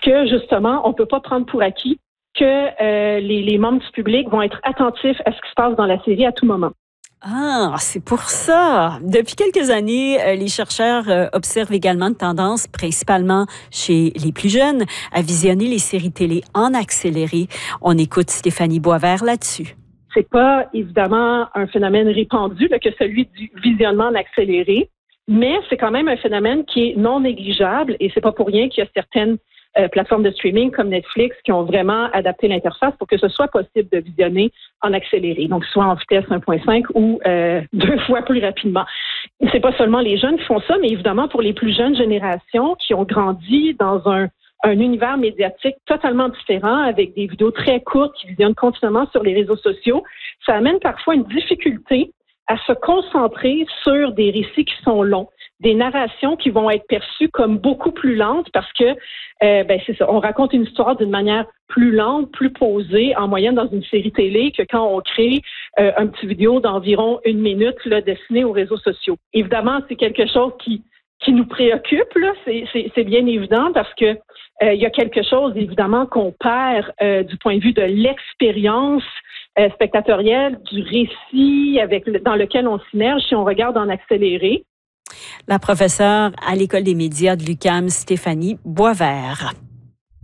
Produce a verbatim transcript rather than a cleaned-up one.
que, justement, on ne peut pas prendre pour acquis que euh, les, les membres du public vont être attentifs à ce qui se passe dans la série à tout moment. Ah, c'est pour ça. Depuis quelques années, euh, les chercheurs euh, observent également une tendance, principalement chez les plus jeunes, à visionner les séries télé en accéléré. On écoute Stéphanie Boisvert là-dessus. C'est pas évidemment un phénomène répandu là, que celui du visionnement en accéléré, mais c'est quand même un phénomène qui est non négligeable et c'est pas pour rien qu'il y a certaines euh, plateformes de streaming comme Netflix qui ont vraiment adapté l'interface pour que ce soit possible de visionner en accéléré, donc soit en vitesse un virgule cinq ou euh, deux fois plus rapidement. C'est pas seulement les jeunes qui font ça, mais évidemment pour les plus jeunes générations qui ont grandi dans un un univers médiatique totalement différent avec des vidéos très courtes qui visionnent continuellement sur les réseaux sociaux, ça amène parfois une difficulté à se concentrer sur des récits qui sont longs, des narrations qui vont être perçues comme beaucoup plus lentes parce que, euh, ben c'est ça, on raconte une histoire d'une manière plus lente, plus posée, en moyenne dans une série télé que quand on crée euh, un petit vidéo d'environ une minute là, destinée aux réseaux sociaux. Évidemment, c'est quelque chose qui qui nous préoccupe, là, c'est, c'est, c'est bien évident parce que euh, il y a quelque chose, évidemment, qu'on perd euh, du point de vue de l'expérience euh, spectatorielle, du récit avec le, dans lequel on s'immerge si on regarde en accéléré. La professeure à l'École des médias de l'U Q A M, Stéphanie Boisvert.